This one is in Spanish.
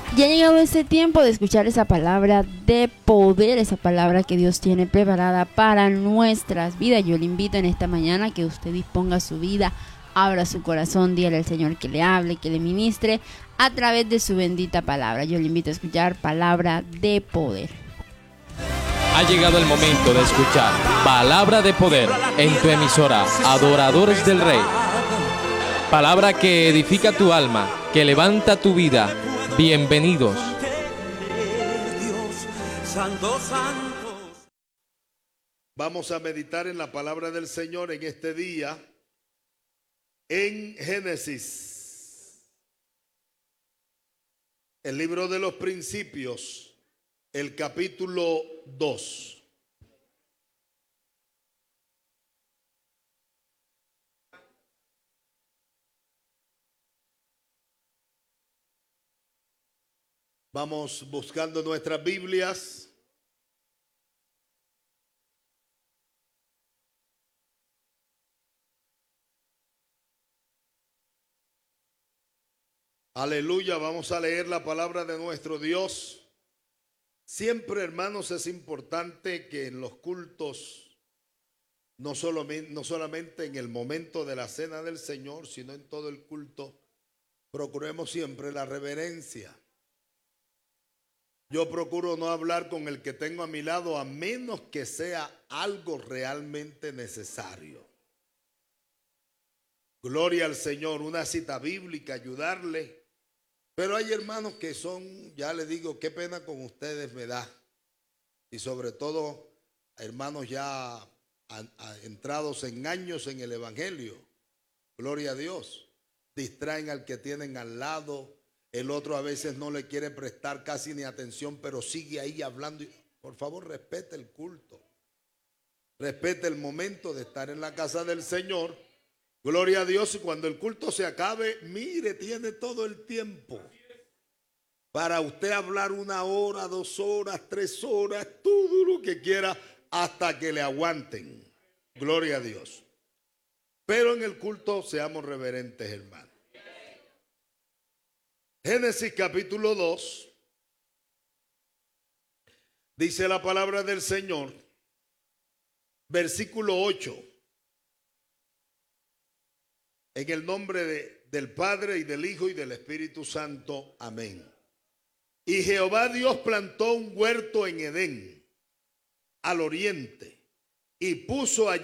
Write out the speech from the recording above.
Ya ha llegado ese tiempo de escuchar esa palabra de poder, esa palabra que Dios tiene preparada para nuestras vidas. Yo le invito en esta mañana a que usted disponga su vida, abra su corazón, dígale al Señor que le hable, que le ministre a través de su bendita palabra. Yo le invito a escuchar palabra de poder. Ha llegado el momento de escuchar Palabra de Poder en tu emisora Adoradores del Rey. Palabra que edifica tu alma, que levanta tu vida. Bienvenidos. Vamos a meditar en la palabra del Señor en este día, en Génesis, el libro de los principios, el capítulo 2. Vamos buscando nuestras Biblias. Aleluya, vamos a leer la palabra de nuestro Dios. Siempre, hermanos, es importante que en los cultos, no solamente en el momento de la cena del Señor, sino en todo el culto, procuremos siempre la reverencia. Yo procuro no hablar con el que tengo a mi lado a menos que sea algo realmente necesario. Gloria al Señor, una cita bíblica, ayudarle. Pero hay hermanos que son, ya les digo, qué pena con ustedes me da. Y sobre todo, hermanos ya entrados en años en el Evangelio. Gloria a Dios. Distraen al que tienen al lado. El otro a veces no le quiere prestar casi ni atención, pero sigue ahí hablando. Por favor, respete el culto. Respete el momento de estar en la casa del Señor. Gloria a Dios. Y cuando el culto se acabe, mire, tiene todo el tiempo para usted hablar 1 hora, 2 horas, 3 horas, todo lo que quiera hasta que le aguanten. Gloria a Dios. Pero en el culto seamos reverentes, hermanos. Génesis capítulo 2, dice la palabra del Señor, versículo 8, en el nombre del Padre y del Hijo y del Espíritu Santo, amén. Y Jehová Dios plantó un huerto en Edén, al oriente, y puso allí